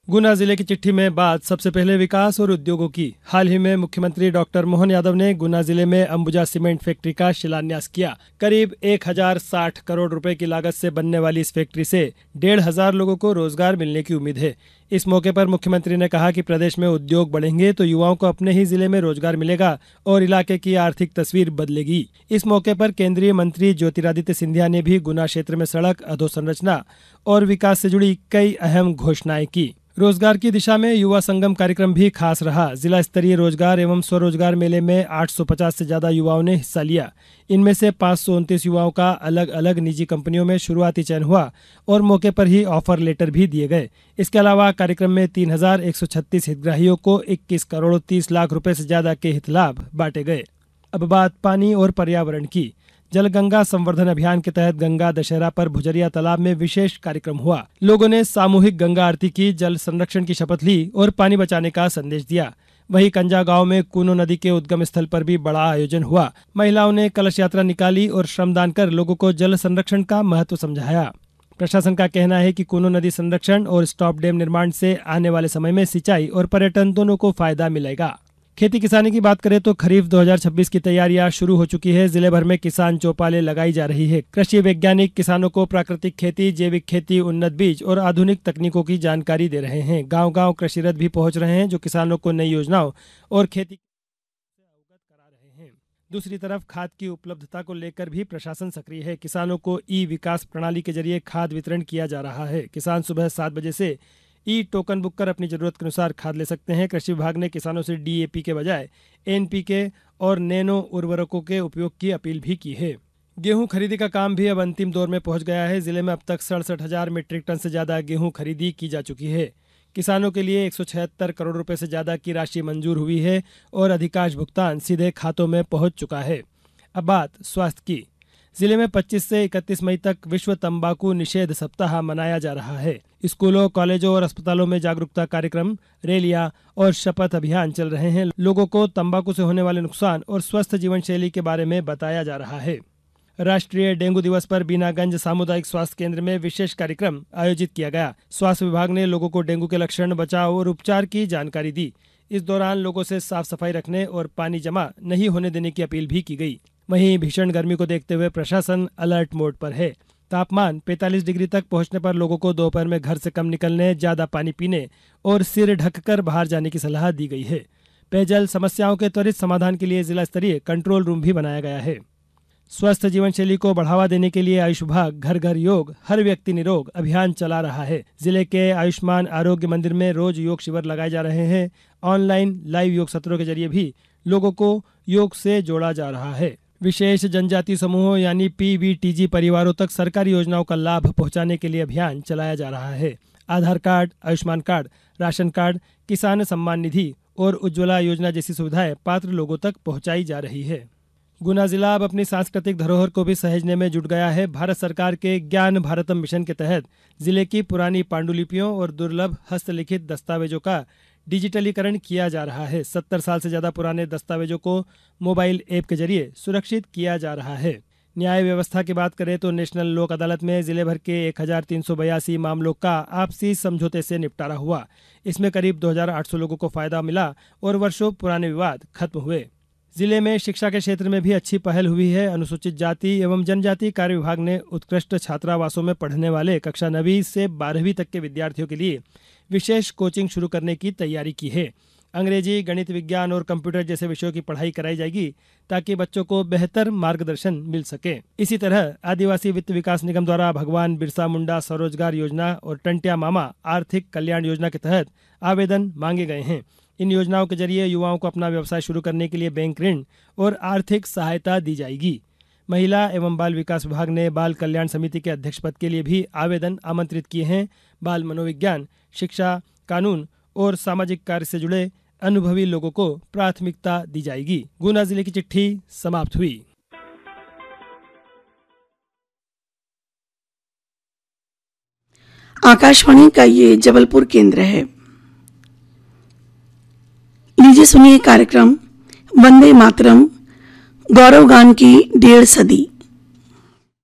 गुना जिले की चिट्ठी में बात सबसे पहले विकास और उद्योगों की। हाल ही में मुख्यमंत्री डॉक्टर मोहन यादव ने गुना जिले में अंबुजा सीमेंट फैक्ट्री का शिलान्यास किया। करीब 1060 करोड़ रुपए की लागत से बनने वाली इस फैक्ट्री से 1,500 लोगों को रोजगार मिलने की उम्मीद है। इस मौके पर मुख्यमंत्री ने कहा कि प्रदेश में उद्योग बढ़ेंगे तो युवाओं को अपने ही जिले में रोजगार मिलेगा और इलाके की आर्थिक तस्वीर बदलेगी। इस मौके पर केंद्रीय मंत्री ज्योतिरादित्य सिंधिया ने भी गुना क्षेत्र में सड़क, अधोसंरचना और विकास से जुड़ी कई अहम घोषणाएं की। रोजगार की दिशा में युवा संगम कार्यक्रम भी खास रहा। जिला स्तरीय रोजगार एवं स्वरोजगार मेले में 850 से ज्यादा युवाओं ने हिस्सा लिया। इनमें से 529 युवाओं का अलग अलग निजी कंपनियों में शुरुआती चयन हुआ और मौके पर ही ऑफर लेटर भी दिए गए। इसके अलावा कार्यक्रम में 3136 हितग्राहियों को 21 करोड़ 30 लाख रुपए से ज्यादा के हित लाभ बांटे गए। अब बात पानी और पर्यावरण की। जल गंगा संवर्धन अभियान के तहत गंगा दशहरा पर भुजरिया तालाब में विशेष कार्यक्रम हुआ। लोगों ने सामूहिक गंगा आरती की, जल संरक्षण की शपथ ली और पानी बचाने का संदेश दिया। वहीं कंजा गांव में कूनो नदी के उद्गम स्थल पर भी बड़ा आयोजन हुआ। महिलाओं ने कलश यात्रा निकाली और श्रमदान कर लोगों को जल संरक्षण का महत्व समझाया। प्रशासन का कहना है कि कूनो नदी संरक्षण और स्टॉप डैम निर्माण से आने वाले समय में सिंचाई और पर्यटन दोनों को फायदा मिलेगा। खेती किसानी की बात करें तो खरीफ 2026 की तैयारियां शुरू हो चुकी है। जिले भर में किसान चौपालें लगाई जा रही है। कृषि वैज्ञानिक किसानों को प्राकृतिक खेती, जैविक खेती, उन्नत बीज और आधुनिक तकनीकों की जानकारी दे रहे हैं। गांव-गांव कृषि रथ भी पहुंच रहे हैं जो किसानों को नई योजनाओं और खेती से अवगत करा रहे हैं। दूसरी तरफ खाद की उपलब्धता को लेकर भी प्रशासन सक्रिय है। किसानों को ई विकास प्रणाली के जरिए खाद वितरण किया जा रहा है। किसान सुबह 7 बजे से ई टोकन बुक कर अपनी जरूरत के अनुसार खाद ले सकते हैं। कृषि विभाग ने किसानों से डीएपी के बजाय एनपीके और नैनो उर्वरकों के उपयोग की अपील भी की है। गेहूं खरीदी का काम भी अब अंतिम दौर में पहुंच गया है। जिले में अब तक 67,000 मीट्रिक टन से ज्यादा गेहूं खरीदी की जा चुकी है। किसानों के लिए 176 करोड़ रुपए से ज्यादा की राशि मंजूर हुई है और अधिकांश भुगतान सीधे खातों में पहुंच चुका है। अब बात स्वास्थ्य की। जिले में 25 से 31 मई तक विश्व तंबाकू निषेध सप्ताह मनाया जा रहा है। स्कूलों, कॉलेजों और अस्पतालों में जागरूकता कार्यक्रम, रैलियां और शपथ अभियान चल रहे हैं। लोगों को तंबाकू से होने वाले नुकसान और स्वस्थ जीवन शैली के बारे में बताया जा रहा है। राष्ट्रीय डेंगू दिवस पर बीनागंज सामुदायिक स्वास्थ्य केंद्र में विशेष कार्यक्रम आयोजित किया गया। स्वास्थ्य विभाग ने लोगों को डेंगू के लक्षण, बचाव और उपचार की जानकारी दी। इस दौरान लोगों से साफ सफाई रखने और पानी जमा नहीं होने देने की अपील भी की गई। वहीं भीषण गर्मी को देखते हुए प्रशासन अलर्ट मोड पर है। तापमान 45 डिग्री तक पहुंचने पर लोगों को दोपहर में घर से कम निकलने, ज्यादा पानी पीने और सिर ढककर बाहर जाने की सलाह दी गई है। पेयजल समस्याओं के त्वरित समाधान के लिए जिला स्तरीय कंट्रोल रूम भी बनाया गया है। स्वस्थ जीवन शैली को बढ़ावा देने के लिए आयुष विभाग घर घर योग, हर व्यक्ति निरोग अभियान चला रहा है। जिले के आयुष्मान आरोग्य मंदिर में रोज योग शिविर लगाए जा रहे हैं। ऑनलाइन लाइव योग सत्रों के जरिए भी लोगों को योग से जोड़ा जा रहा है। विशेष जनजाति समूहों यानी पीवीटीजी परिवारों तक सरकारी योजनाओं का लाभ पहुंचाने के लिए अभियान चलाया जा रहा है। आधार card, Ayushman card, ration card, किसान सम्मान निधि और उज्ज्वला योजना जैसी सुविधाएं पात्र लोगों तक पहुंचाई जा रही है। गुना जिला अब अपनी सांस्कृतिक धरोहर को भी सहेजने में जुट गया है। भारत सरकार के ज्ञान भारतम मिशन के तहत जिले की पुरानी पांडुलिपियों और दुर्लभ हस्तलिखित दस्तावेजों का डिजिटलीकरण किया जा रहा है। 70 साल से ज्यादा पुराने दस्तावेजों को मोबाइल ऐप के जरिए सुरक्षित किया जा रहा है। न्याय व्यवस्था की बात करें तो नेशनल लोक अदालत में जिले भर के 1382 मामलों का आपसी समझौते से निपटारा हुआ। इसमें करीब 2800 लोगों को फायदा मिला और वर्षों पुराने विवाद खत्म हुए। जिले में शिक्षा के क्षेत्र में भी अच्छी पहल हुई है। अनुसूचित जाति एवं जनजाति कार्य विभाग ने उत्कृष्ट छात्रावासों में पढ़ने वाले कक्षा 9वीं से 12वीं तक के विद्यार्थियों के लिए विशेष कोचिंग शुरू करने की तैयारी की है। अंग्रेजी, गणित, विज्ञान और कंप्यूटर जैसे विषयों की पढ़ाई कराई जाएगी ताकि बच्चों को बेहतर मार्गदर्शन मिल सके। इसी तरह आदिवासी वित्त विकास निगम द्वारा भगवान बिरसा मुंडा स्वरोजगार योजना और टंट्या मामा आर्थिक कल्याण योजना के तहत आवेदन मांगे गए हैं। इन योजनाओं के जरिए युवाओं को अपना व्यवसाय शुरू करने के लिए बैंक ऋण और आर्थिक सहायता दी जाएगी। महिला एवं बाल विकास विभाग ने बाल कल्याण समिति के अध्यक्ष पद के लिए भी आवेदन आमंत्रित किए हैं। बाल मनोविज्ञान, शिक्षा, कानून और सामाजिक कार्य से जुड़े अनुभवी लोगों को प्राथमिकता दी जाएगी। गुना जिले की चिट्ठी समाप्त हुई। आकाशवाणी का ये जबलपुर केंद्र है। लीजिए सुनिए कार्यक्रम वंदे मातरम, गौरव गान की 1.5 सदी।